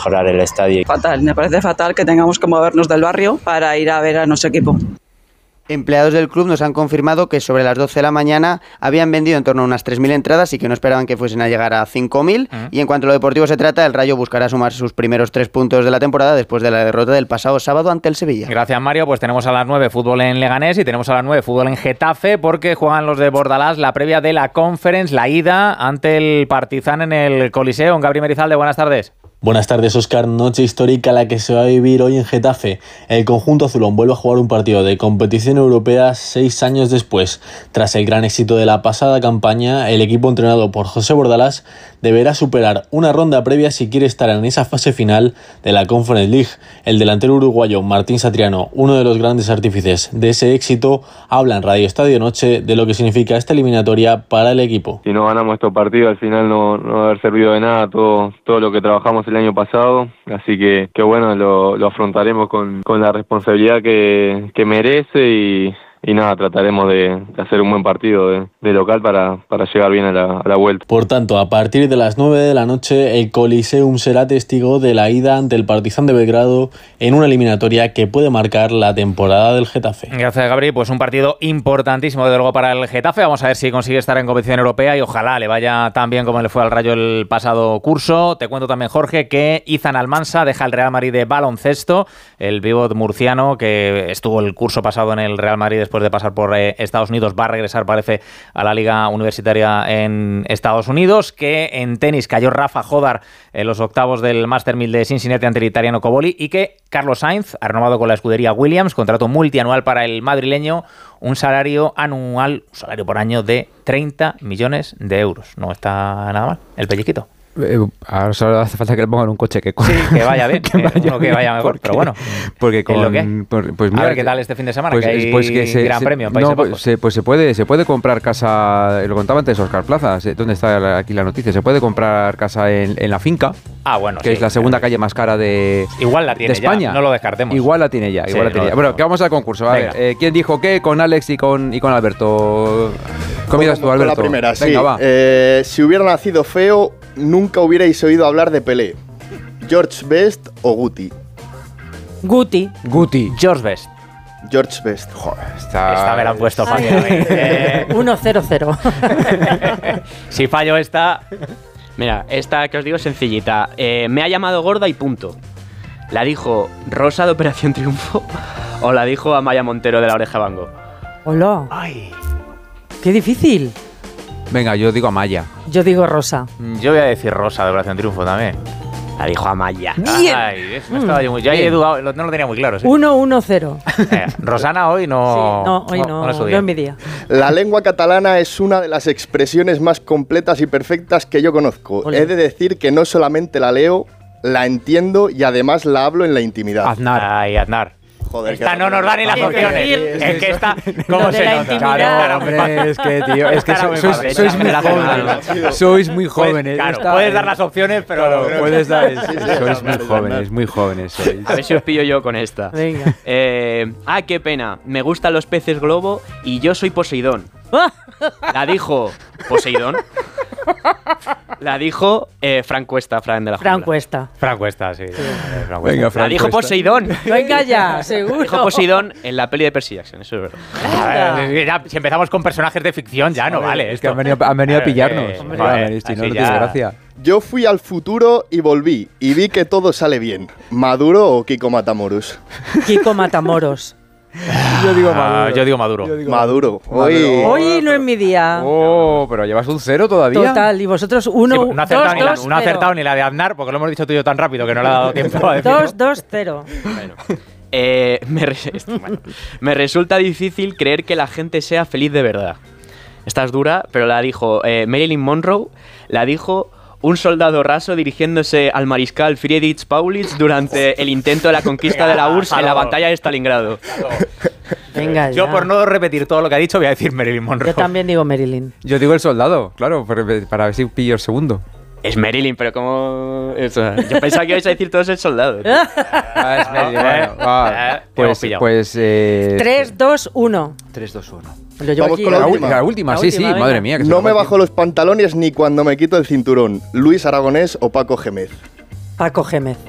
mejorar el estadio. Fatal, me parece fatal que tengamos que movernos del barrio para ir a ver a nuestro equipo. Empleados del club nos han confirmado que sobre las 12 de la mañana habían vendido en torno a unas 3.000 entradas y que no esperaban que fuesen a llegar a 5.000. Y en cuanto a lo deportivo se trata, el Rayo buscará sumar sus primeros 3 puntos de la temporada después de la derrota del pasado sábado ante el Sevilla. Gracias, Mario. Pues tenemos a las 9 fútbol en Leganés y tenemos a las 9 fútbol en Getafe, porque juegan los de Bordalás la previa de la Conference, la ida ante el Partizan en el Coliseo. Gabriel Merizalde, buenas tardes. Buenas tardes, Óscar. Noche histórica la que se va a vivir hoy en Getafe. El conjunto azulón vuelve a jugar un partido de competición europea 6 años después. Tras el gran éxito de la pasada campaña, el equipo entrenado por José Bordalás deberá superar una ronda previa si quiere estar en esa fase final de la Conference League. El delantero uruguayo Martín Satriano, uno de los grandes artífices de ese éxito, habla en Radio Estadio Noche de lo que significa esta eliminatoria para el equipo. Si no ganamos estos partidos, al final no va a haber servido de nada todo lo que trabajamos el año pasado, así que bueno, lo afrontaremos con la responsabilidad que merece y nada, trataremos de hacer un buen partido de local para llegar bien a la vuelta. Por tanto, a partir de las 9 de la noche, el Coliseum será testigo de la ida ante el Partizan de Belgrado en una eliminatoria que puede marcar la temporada del Getafe. Gracias, Gabri. Pues un partido importantísimo, desde luego, para el Getafe. Vamos a ver si consigue estar en competición europea y ojalá le vaya tan bien como le fue al Rayo el pasado curso. Te cuento también, Jorge, que Izan Almansa deja el Real Madrid de baloncesto, el pívot murciano que estuvo el curso pasado en el Real Madrid después de pasar por Estados Unidos, va a regresar, parece, a la liga universitaria en Estados Unidos. Que en tenis cayó Rafa Jodar en los octavos del Master 1000 de Cincinnati ante el italiano Coboli, y que Carlos Sainz ha renovado con la escudería Williams, contrato multianual para el madrileño, un salario por año de 30 millones de euros. No está nada mal, el pelliquito. Ahora solo hace falta que le pongan un coche que vaya bien, que vaya mejor, pero bueno, porque pues mira, a ver qué tal este fin de semana, que hay gran premio en Países Bajos. Pues se puede comprar casa, lo contaba antes Óscar Plaza, ¿dónde está aquí la noticia? Se puede comprar casa en la finca, que es la segunda calle más cara de igual la tiene de España. Ya, no lo descartemos. Igual la tiene ya. Bueno, que vamos al concurso. A ver, ¿quién dijo qué? Con Alex y con Alberto. Comidas tú, Alberto. La primera, venga, sí. Va. Si hubiera nacido feo, nunca hubierais oído hablar de Pelé. ¿George Best o Guti? Guti. George Best. George Best. Joder, esta me la han puesto fácil. 1-0-0. Si fallo esta... Mira, esta que os digo es sencillita. Me ha llamado gorda y punto. ¿La dijo Rosa de Operación Triunfo o la dijo Amaya Montero de La Oreja Bango? Hola. Ay. Qué difícil. Venga, yo digo Amaya. Yo digo Rosa. Yo voy a decir Rosa de Operación Triunfo también. La dijo Amaya. Bien. Ay, no estaba yo muy... Yo ahí he dudado, no lo tenía muy claro. ¿Sí? 1-1-0. Rosana hoy no... Sí, no, hoy no es mi día. La lengua catalana es una de las expresiones más completas y perfectas que yo conozco. Olé. He de decir que no solamente la leo, la entiendo y además la hablo en la intimidad. Aznar. Joder, esta no nos da ni las opciones. Es que esta... ¿Cómo se nota? Claro, hombre, es que, tío, es que sois muy jóvenes. Sois muy jóvenes. Claro, puedes dar las opciones, pero... Puedes dar... Sois muy jóvenes. A ver si os pillo yo con esta. Venga. Qué pena. Me gustan los peces globo y yo soy Poseidón. La dijo Poseidón. La dijo Fran Cuesta, Fran de la Jungla. Fran Cuesta, sí. Venga, La dijo Poseidón. Venga ya, seguro. Dijo Poseidón en la peli de Percy Jackson, eso es verdad. Ya, si empezamos con personajes de ficción, ya no vale. Es que han venido a pillarnos. Si no tiene gracia. Yo fui al futuro y volví y vi que todo sale bien. ¿Maduro o Kiko Matamoros? Kiko Matamoros. Yo digo Maduro. Yo digo Maduro. Maduro. Hoy no es mi día. Pero llevas un 0 todavía. Total, y vosotros 1, 2, 2, no ha acertado ni la de Aznar, porque lo hemos dicho tú y yo tan rápido que no le ha dado tiempo a decirlo. 2-2-0. Bueno, me resulta difícil creer que la gente sea feliz de verdad. Esta es dura, pero la dijo Marilyn Monroe, la dijo un soldado raso dirigiéndose al mariscal Friedrich Paulitz durante el intento de la conquista de la URSS en la batalla de Stalingrado. Venga, yo, por no repetir todo lo que ha dicho, voy a decir Marilyn Monroe. Yo también digo Marilyn. Yo digo el soldado, claro, para ver si pillo el segundo. Es Marilyn, pero como... Yo pensaba que ibais a decir todos el soldado. Es Marilyn, pues 3-2-1. 3-2-1. Vamos con la última, sí, madre mía. No me bajo los pantalones ni cuando me quito el cinturón. ¿Luis Aragonés o Paco Gémez? Paco Gémez.